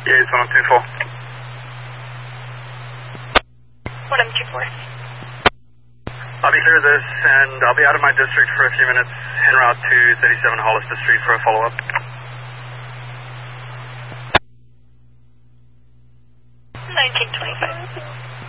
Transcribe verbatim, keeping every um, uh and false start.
Yeah, it's one two four. one two four. I'll be clear of this, and I'll be out of my district for a few minutes, en route to thirty-seven Hollister Street for a follow-up. nineteen twenty-five.